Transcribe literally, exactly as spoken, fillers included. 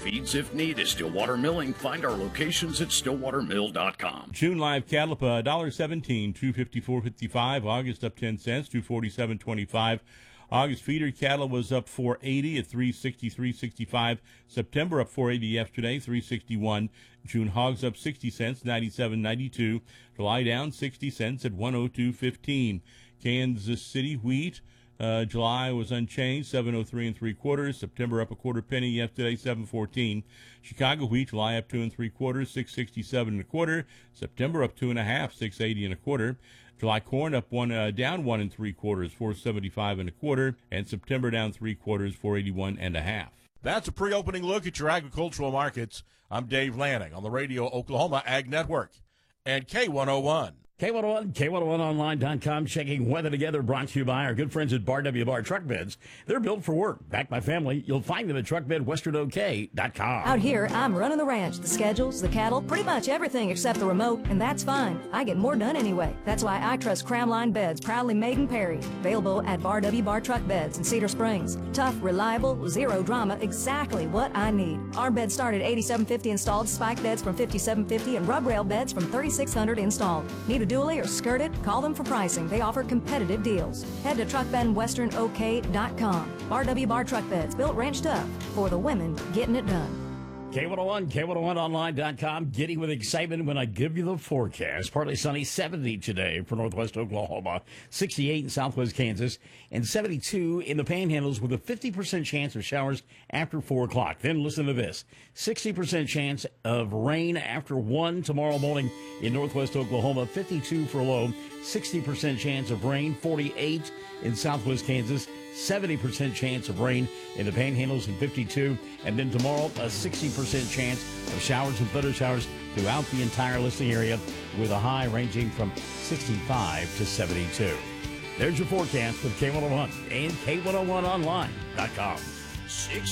Feeds if needed. Stillwater Milling. Find our locations at stillwater mill dot com. June live cattle up one dollar seventeen, two fifty-four fifty-five. August up ten cents, two forty-seven twenty-five. August feeder cattle was up four eighty at three sixty-three sixty-five. September up four eighty yesterday, three sixty-one. June hogs up sixty cents, ninety-seven ninety-two. July down sixty cents at one oh two fifteen. Kansas City wheat, uh, July was unchanged, seven oh three and three quarters. September up a quarter penny yesterday, seven fourteen. Chicago wheat, July up two and three quarters, six sixty-seven and a quarter. September up two and a half, six eighty and a quarter. July corn up one, uh, down one and three quarters, four seventy-five and a quarter, and September down three quarters, four eighty-one and a half. That's a pre-opening look at your agricultural markets. I'm Dave Lanning on the Radio Oklahoma Ag Network and K one oh one. K one oh one, K one oh one online dot com, checking weather together, brought to you by our good friends at Bar W Bar Truck Beds. They're built for work, backed by family. You'll find them at truck bed western o k dot com. Out here, I'm running the ranch, the schedules, the cattle, pretty much everything except the remote, and that's fine. I get more done anyway. That's why I trust Crownline Beds, proudly made in Perry. Available at Bar W Bar Truck Beds in Cedar Springs. Tough, reliable, zero drama, exactly what I need. Our beds start at eighty-seven fifty installed, spike beds from fifty-seven fifty, and rub rail beds from thirty-six hundred installed. Need a dually or skirted? Call them for pricing. They offer competitive deals. Head to truck bed western o k dot com. Bar W Bar Truck Beds, built ranch tough for the women getting it done. K one oh one, K one oh one online dot com, getting with excitement when I give you the forecast. Partly sunny, seventy today for northwest Oklahoma, sixty-eight in southwest Kansas, and seventy-two in the Panhandles with a fifty percent chance of showers after four o'clock. Then listen to this, sixty percent chance of rain after one tomorrow morning in northwest Oklahoma, fifty-two for low, sixty percent chance of rain, forty-eight in southwest Kansas, seventy percent chance of rain in the Panhandles and fifty-two. And then tomorrow, a sixty percent chance of showers and thunder showers throughout the entire listing area with a high ranging from sixty-five to seventy-two. There's your forecast with K one oh one and K one oh one online dot com. Six